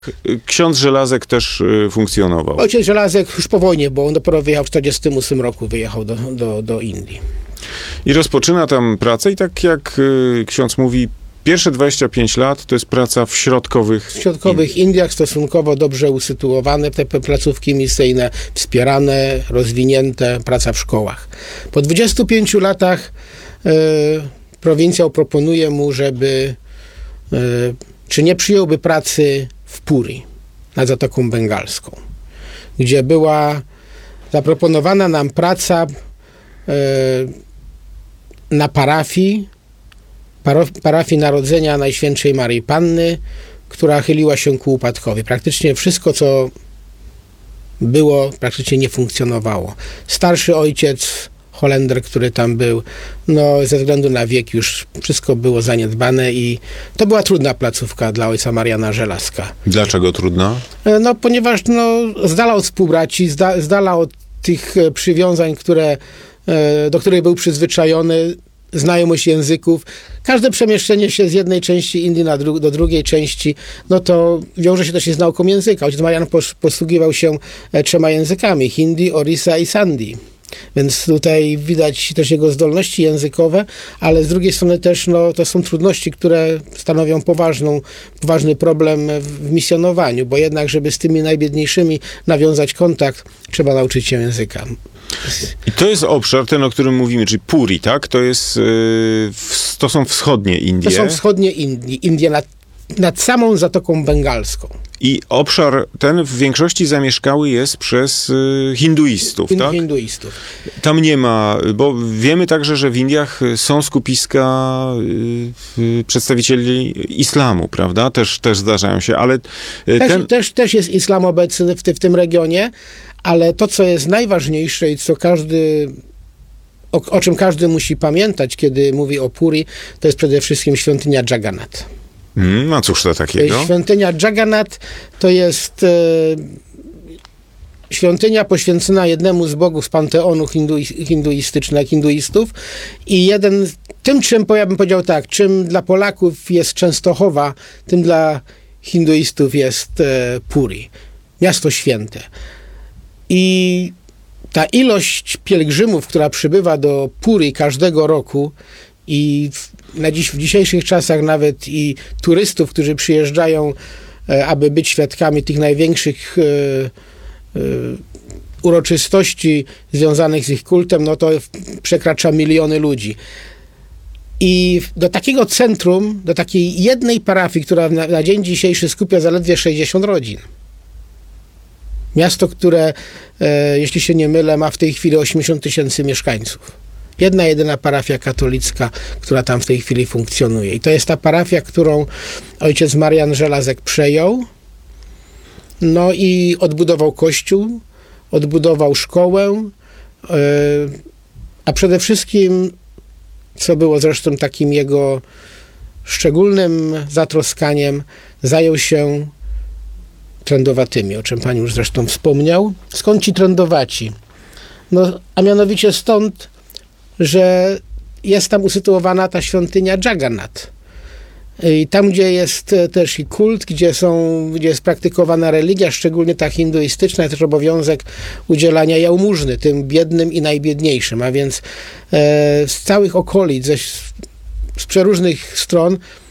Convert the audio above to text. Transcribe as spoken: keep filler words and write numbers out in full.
Ksiądz Żelazek też y, funkcjonował. Ojciec Żelazek już po wojnie, bo on dopiero wyjechał w tysiąc dziewięćset czterdziestym ósmym roku, wyjechał do, do, do Indii. I rozpoczyna tam pracę i tak jak y, ksiądz mówi, pierwsze dwadzieścia pięć lat to jest praca w środkowych W środkowych Indiach, Indiach stosunkowo dobrze usytuowane, te placówki misyjne wspierane, rozwinięte, praca w szkołach. Po dwudziestu pięciu latach y, prowincjał proponuje mu, żeby y, czy nie przyjąłby pracy w Puri, nad Zatoką Bengalską, gdzie była zaproponowana nam praca y, na parafii, parafii Narodzenia Najświętszej Maryi Panny, która chyliła się ku upadkowi. Praktycznie wszystko, co było, praktycznie nie funkcjonowało. Starszy ojciec, Holender, który tam był, no ze względu na wiek już wszystko było zaniedbane i to była trudna placówka dla ojca Mariana Żelazka. Dlaczego trudna? No ponieważ no, z dala od współbraci, z, da, z dala od tych przywiązań, które, do których był przyzwyczajony, znajomość języków. Każde przemieszczenie się z jednej części Indii na dru- do drugiej części, no to wiąże się też z nauką języka. Ojciec Marian pos- posługiwał się trzema językami: hindi, orissa i sandhi. Więc tutaj widać też jego zdolności językowe, ale z drugiej strony też no, to są trudności, które stanowią poważną, poważny problem w misjonowaniu, bo jednak, żeby z tymi najbiedniejszymi nawiązać kontakt, trzeba nauczyć się języka. I to jest obszar, ten, o którym mówimy, czyli Puri, tak? To jest, yy, w, to są wschodnie Indie. To są wschodnie Indie, Indie nad, nad samą Zatoką Bengalską. I obszar ten w większości zamieszkały jest przez y, hinduistów, Hin- tak? Hinduistów. Tam nie ma, bo wiemy także, że w Indiach są skupiska y, y, przedstawicieli islamu, prawda? Też, też zdarzają się, ale... Y, też, ten... też, też jest islam obecny w, ty, w tym regionie, ale to, co jest najważniejsze i co każdy, o, o czym każdy musi pamiętać, kiedy mówi o Puri, to jest przede wszystkim świątynia Jagannath. Hmm, a cóż to takiego? Świątynia Jagannath to jest e, świątynia poświęcona jednemu z bogów z panteonu hindui- hinduistycznego, hinduistów i jeden, tym czym, ja bym powiedział tak, czym dla Polaków jest Częstochowa, tym dla hinduistów jest e, Puri, miasto święte. I ta ilość pielgrzymów, która przybywa do Puri każdego roku i w, na dziś, w dzisiejszych czasach nawet i turystów, którzy przyjeżdżają, e, aby być świadkami tych największych e, e, uroczystości związanych z ich kultem, no to przekracza miliony ludzi. I do takiego centrum, do takiej jednej parafii, która na, na dzień dzisiejszy skupia zaledwie sześćdziesiąt rodzin. Miasto, które, e, jeśli się nie mylę, ma w tej chwili osiemdziesiąt tysięcy mieszkańców. Jedna, jedyna parafia katolicka, która tam w tej chwili funkcjonuje. I to jest ta parafia, którą ojciec Marian Żelazek przejął. No i odbudował kościół, odbudował szkołę, e, a przede wszystkim, co było zresztą takim jego szczególnym zatroskaniem, zajął się trędowatymi, o czym pan już zresztą wspomniał. Skąd ci trędowaci? No, a mianowicie stąd, że jest tam usytuowana ta świątynia Jagannath. I tam, gdzie jest też i kult, gdzie, są, gdzie jest praktykowana religia, szczególnie ta hinduistyczna, jest też obowiązek udzielania jałmużny tym biednym i najbiedniejszym. A więc e, z całych okolic, ze, z przeróżnych stron